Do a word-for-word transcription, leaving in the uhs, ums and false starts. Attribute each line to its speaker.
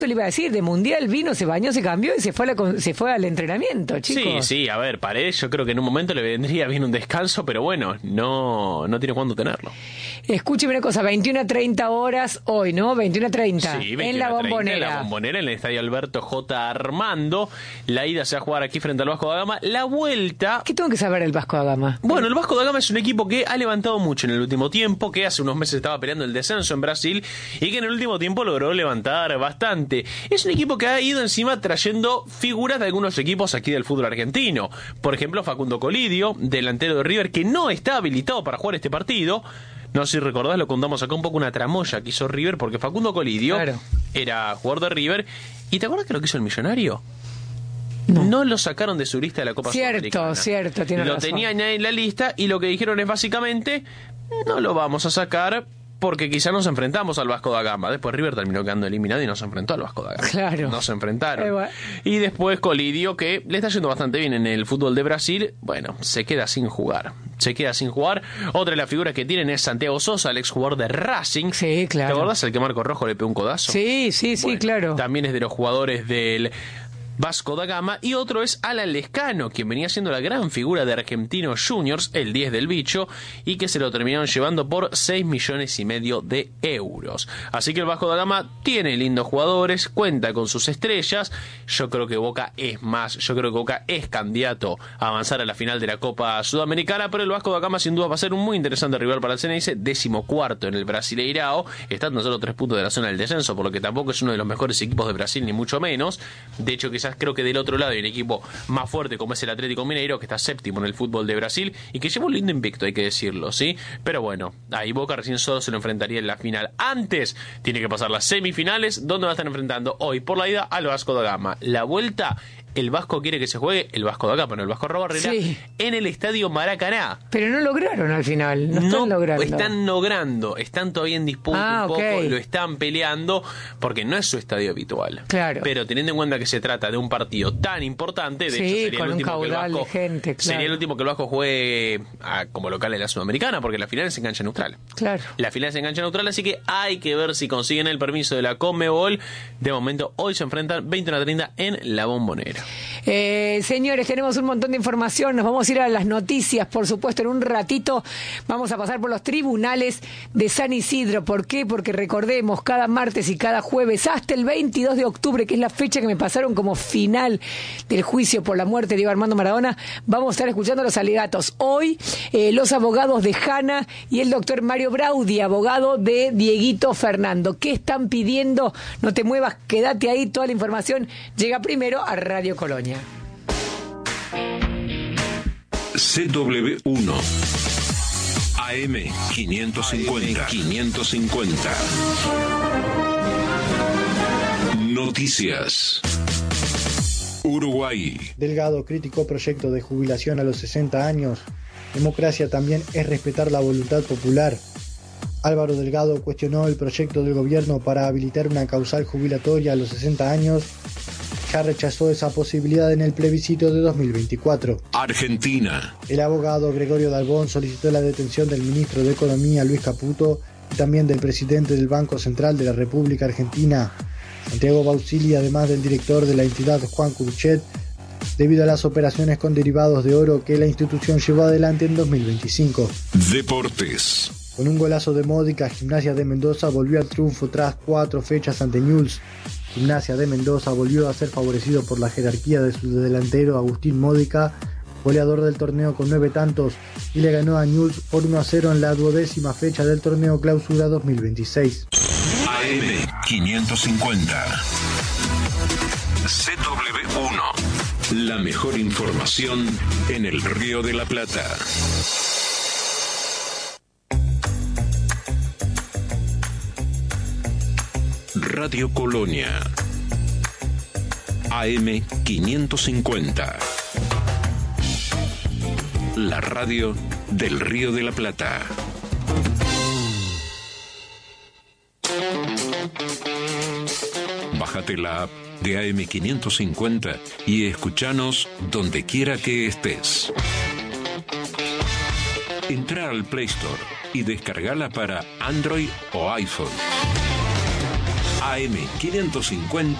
Speaker 1: le iba a decir, de Mundial vino, se bañó, se cambió y se fue, a la, se fue al entrenamiento, chicos.
Speaker 2: Sí, sí, a ver, Paredes yo creo que en un momento le vendría bien un descanso, pero bueno, no, no tiene cuándo tenerlo.
Speaker 1: Escúcheme una cosa, veintiuna a treinta horas hoy, ¿no? veintiuna a treinta.
Speaker 2: Sí,
Speaker 1: en la Bombonera.
Speaker 2: En la Bombonera, en el estadio Alberto J. Armando. La ida se va a jugar aquí frente al Vasco da Gama. La vuelta...
Speaker 1: ¿Qué tengo que saber del Vasco da Gama?
Speaker 2: Bueno, el Vasco da Gama es un equipo que ha levantado mucho en el último tiempo, que hace unos meses estaba peleando el descenso en Brasil y que en el último tiempo logró levantar bastante. Es un equipo que ha ido encima trayendo figuras de algunos equipos aquí del fútbol argentino. Por ejemplo, Facundo Colidio, delantero de River, que no está habilitado para jugar este partido. No sé si recordás, lo contamos acá un poco, una tramoya que hizo River, porque Facundo Colidio claro. era jugador de River. ¿Y te acuerdas que lo que hizo el Millonario? No. no lo sacaron de su lista de la Copa
Speaker 1: Cierto,
Speaker 2: Sudamericana.
Speaker 1: cierto, tiene
Speaker 2: Lo
Speaker 1: razón.
Speaker 2: tenían ahí en la lista y lo que dijeron es básicamente, no lo vamos a sacar porque quizá nos enfrentamos al Vasco da Gama. Después River terminó quedando eliminado y no se enfrentó al Vasco da Gama.
Speaker 1: Claro.
Speaker 2: No se enfrentaron.
Speaker 1: Eh, bueno.
Speaker 2: Y después Colidio, que le está yendo bastante bien en el fútbol de Brasil, bueno, se queda sin jugar. Se queda sin jugar. Otra de las figuras que tienen es Santiago Sosa, el exjugador de Racing.
Speaker 1: Sí, claro.
Speaker 2: ¿Te acordás? El que Marco Rojo le pegó un codazo.
Speaker 1: Sí, sí, sí,
Speaker 2: bueno,
Speaker 1: claro.
Speaker 2: También es de los jugadores del Vasco da Gama, y otro es Alan Lescano, quien venía siendo la gran figura de Argentinos Juniors, el diez del bicho, y que se lo terminaron llevando por seis millones y medio de euros. Así que el Vasco da Gama tiene lindos jugadores, cuenta con sus estrellas. Yo creo que Boca es más, yo creo que Boca es candidato a avanzar a la final de la Copa Sudamericana, pero el Vasco da Gama sin duda va a ser un muy interesante rival para el Ceneice, décimo cuarto en el Brasileirao, estando solo tres puntos de la zona del descenso, por lo que tampoco es uno de los mejores equipos de Brasil, ni mucho menos. De hecho, quizás creo que del otro lado hay un equipo más fuerte como es el Atlético Mineiro, que está séptimo en el fútbol de Brasil y que lleva un lindo invicto, hay que decirlo, ¿sí? Pero bueno, ahí Boca recién solo se lo enfrentaría en la final. Antes tiene que pasar las semifinales, donde va a estar enfrentando hoy por la ida al Vasco da Gama. La vuelta, el Vasco quiere que se juegue, el Vasco da Gama, no el Vasco Arrobarrera, sí, en el estadio Maracaná.
Speaker 1: Pero no lograron al final, no, no están logrando.
Speaker 2: Están logrando, están todavía en disputa ah, un poco, okay. Lo están peleando, porque no es su estadio habitual.
Speaker 1: Claro.
Speaker 2: Pero teniendo en cuenta que se trata de un partido tan importante, de
Speaker 1: sí,
Speaker 2: hecho sería
Speaker 1: con
Speaker 2: el último
Speaker 1: un
Speaker 2: que el Vasco,
Speaker 1: de gente, claro.
Speaker 2: sería el último que el Vasco juegue a, como local en la Sudamericana, porque la final es en cancha neutral.
Speaker 1: Claro.
Speaker 2: La final es en cancha neutral, así que hay que ver si consiguen el permiso de la Conmebol. De momento, hoy se enfrentan veintiuno a treinta en la Bombonera.
Speaker 1: Eh, señores, tenemos un montón de información, nos vamos a ir a las noticias, por supuesto, en un ratito vamos a pasar por los tribunales de San Isidro. ¿Por qué? Porque recordemos, cada martes y cada jueves hasta el veintidós de octubre, que es la fecha que me pasaron como final del juicio por la muerte de Diego Armando Maradona, vamos a estar escuchando los alegatos. Hoy, eh, los abogados de Hanna y el doctor Mario Braudi, abogado de Dieguito Fernando. ¿Qué están pidiendo? No te muevas, quédate ahí, toda la información llega primero a Radio Colonia.
Speaker 3: C W uno A M quinientos cincuenta quinientos cincuenta Noticias. Uruguay.
Speaker 4: Delgado criticó proyecto de jubilación a los sesenta años. Democracia también es respetar la voluntad popular. Álvaro Delgado cuestionó el proyecto del gobierno para habilitar una causal jubilatoria a los sesenta años. Ya rechazó esa posibilidad en el plebiscito de dos mil veinticuatro.
Speaker 3: Argentina.
Speaker 4: El abogado Gregorio Dalbón solicitó la detención del ministro de Economía Luis Caputo y también del presidente del Banco Central de la República Argentina, Santiago Bausili, además del director de la entidad Juan Curchet, debido a las operaciones con derivados de oro que la institución llevó adelante en dos mil veinticinco.
Speaker 3: Deportes.
Speaker 4: Con un golazo de Módica, Gimnasia de Mendoza volvió al triunfo tras cuatro fechas ante Newell's. Gimnasia de Mendoza volvió a ser favorecido por la jerarquía de su delantero Agustín Módica, goleador del torneo con nueve tantos, y le ganó a Newell's por uno a cero en la duodécima fecha del torneo Clausura dos mil veintiséis.
Speaker 3: A M quinientos cincuenta C W uno. La mejor información en el Río de la Plata. Radio Colonia. A M quinientos cincuenta. La radio del Río de la Plata. Bájate la app de A M quinientos cincuenta y escuchanos donde quiera que estés. Entra al Play Store y descargala para Android o iPhone. A M quinientos cincuenta